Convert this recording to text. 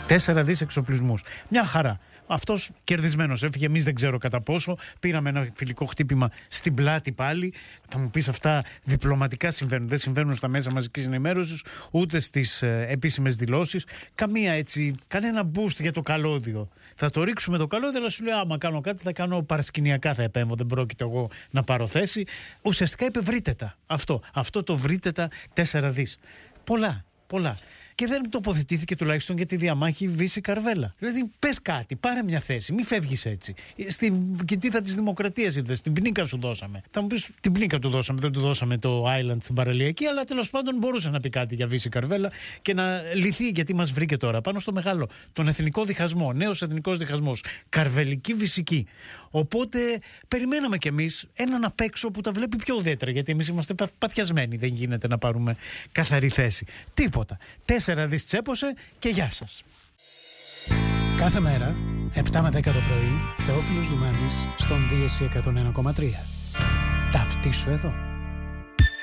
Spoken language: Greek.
4 δις εξοπλισμούς. Μια χαρά. Αυτός κερδισμένος έφυγε, εμείς δεν ξέρω κατά πόσο. Πήραμε ένα φιλικό χτύπημα στην πλάτη πάλι. Θα μου πεις, αυτά διπλωματικά συμβαίνουν. Δεν συμβαίνουν στα μέσα μαζικής ενημέρωσης, ούτε στις επίσημες δηλώσεις. Κανένα boost για το καλώδιο. Θα το ρίξουμε το καλώδιο, αλλά σου λέει: άμα κάνω κάτι, θα κάνω παρασκηνιακά, θα επέμβω. Δεν πρόκειται εγώ να πάρω θέση. Ουσιαστικά είπε: βρείτε τα. Αυτό το βρείτε τα 4 δις. Πολλά. Και δεν τοποθετήθηκε τουλάχιστον για τη διαμάχη Βύση Καρβέλα. Δηλαδή, πες κάτι, πάρε μια θέση, μην φεύγεις έτσι. Στην κοιτίδα της Δημοκρατίας ήρθες, την πνίκα σου δώσαμε. Θα μου πεις, την πνίκα του δώσαμε, δεν του δώσαμε το Island στην παραλιακή, αλλά τέλος πάντων μπορούσε να πει κάτι για Βύση Καρβέλα και να λυθεί, γιατί μας βρήκε τώρα πάνω στο μεγάλο, τον εθνικό διχασμό, νέος εθνικός διχασμός, καρβελική βυσική. Οπότε περιμέναμε κι εμείς έναν απ' έξω που τα βλέπει πιο ουδέτερα, γιατί εμείς είμαστε παθιασμένοι, δεν γίνεται να πάρουμε καθαρή θέση. Τίποτα. 4 δις τσέπωσε και γεια σας. Κάθε μέρα, 7 με 10 το πρωί, Θεόφιλος Δουμάνης στον Δίεση 101,3. Ταυτίσου εδώ.